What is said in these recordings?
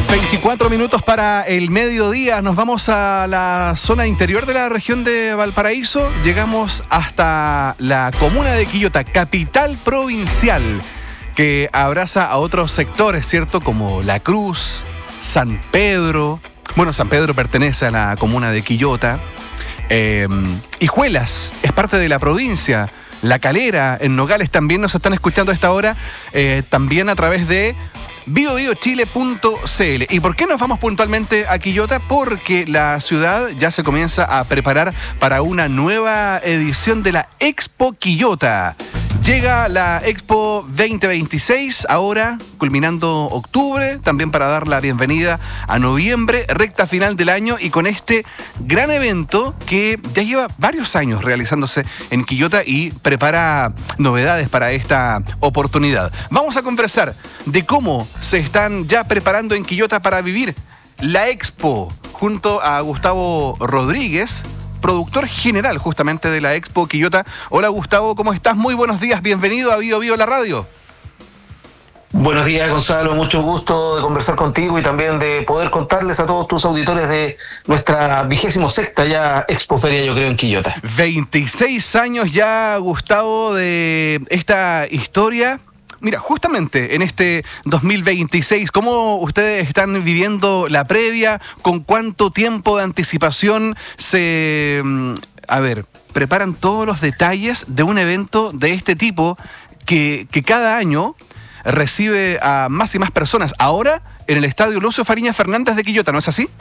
24 minutos para el mediodía. Nos vamos a la zona interior de la región de Valparaíso. Llegamos hasta la comuna de Quillota, capital provincial, que abraza a otros sectores, ¿cierto? Como La Cruz, San Pedro. Bueno, San Pedro pertenece a la comuna de Quillota. Hijuelas es parte de la provincia. La Calera, en Nogales, también nos están escuchando a esta hora, también a través de biobiochile.cl. ¿Y por qué nos vamos puntualmente a Quillota? Porque la ciudad ya se comienza a preparar para una nueva edición de la Expo Quillota. Llega la Expo 2026, ahora culminando octubre, también para dar la bienvenida a noviembre, recta final del año, y con este gran evento que ya lleva varios años realizándose en Quillota y prepara novedades para esta oportunidad. Vamos a conversar de cómo se están ya preparando en Quillota para vivir la Expo, junto a Gustavo Rodríguez, productor general justamente de la Expo Quillota. Hola Gustavo, ¿cómo estás? Muy buenos días, bienvenido a Bio Bio la radio. Buenos días, Gonzalo, mucho gusto de conversar contigo y también de poder contarles a todos tus auditores de nuestra 26ª ya Expoferia, yo creo, en Quillota. 26 años ya, Gustavo, de esta historia. Mira, justamente en este 2026, ¿cómo ustedes están viviendo la previa? ¿Con cuánto tiempo de anticipación se, preparan todos los detalles de un evento de este tipo que cada año recibe a más y más personas? Ahora en el Estadio Lucio Fariña Fernández de Quillota, ¿no es así?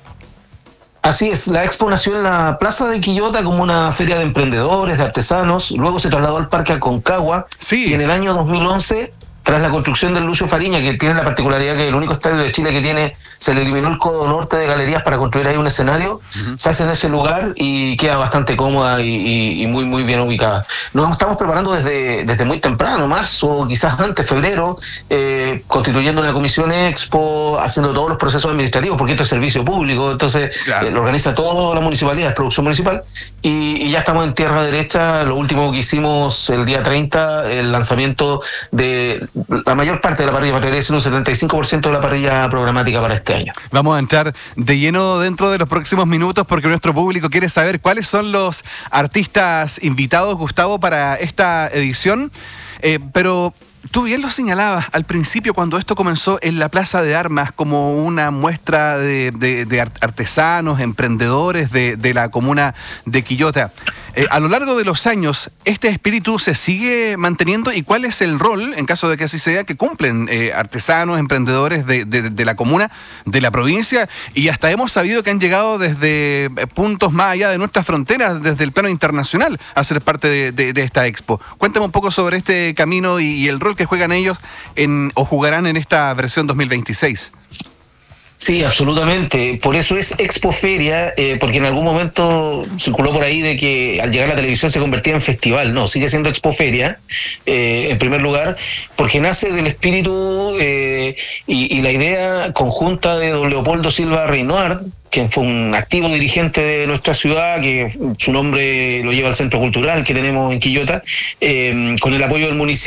Así es, la Expo nació en la Plaza de Quillota como una feria de emprendedores, de artesanos, luego se trasladó al Parque Aconcagua, sí. Y en el año 2011, tras la construcción del Lucio Fariña, que tiene la particularidad que es el único estadio de Chile que tiene, se le eliminó el codo norte de galerías para construir ahí un escenario, se hace en ese lugar y queda bastante cómoda y muy muy bien ubicada. Nos estamos preparando desde muy temprano, marzo, quizás antes, febrero, constituyendo una comisión Expo, haciendo todos los procesos administrativos, porque esto es servicio público, entonces claro, lo organiza toda la municipalidad, es producción municipal, y ya estamos en tierra derecha. Lo último que hicimos el día 30, el lanzamiento de la mayor parte de la parrilla, para decir un 75% de la parrilla programática para este año. Vamos a entrar de lleno dentro de los próximos minutos porque nuestro público quiere saber cuáles son los artistas invitados, Gustavo, para esta edición. Pero tú bien lo señalabas al principio cuando esto comenzó en la Plaza de Armas como una muestra de artesanos, emprendedores de la comuna de Quillota. A lo largo de los años, ¿este espíritu se sigue manteniendo? ¿Y cuál es el rol, en caso de que así sea, que cumplen artesanos, emprendedores de la comuna, de la provincia? Y hasta hemos sabido que han llegado desde puntos más allá de nuestras fronteras, desde el plano internacional, a ser parte de esta expo. Cuéntame un poco sobre este camino y el rol que juegan ellos o jugarán en esta versión 2026. Sí, absolutamente. Por eso es Expoferia, porque en algún momento circuló por ahí de que al llegar a la televisión se convertía en festival. No, sigue siendo Expoferia, en primer lugar, porque nace del espíritu y la idea conjunta de don Leopoldo Silva Reynard, que fue un activo dirigente de nuestra ciudad, que su nombre lo lleva al Centro Cultural que tenemos en Quillota, con el apoyo del municipio.